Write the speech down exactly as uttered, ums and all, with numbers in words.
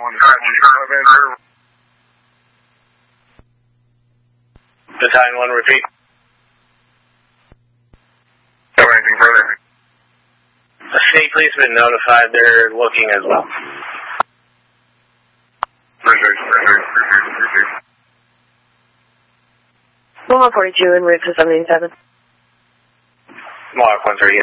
Battalion one, repeat. Don't have anything further. The state police have been notified. They're looking as well. Mohawk forty-two en route to seven eighty-seven. Mohawk one thirty.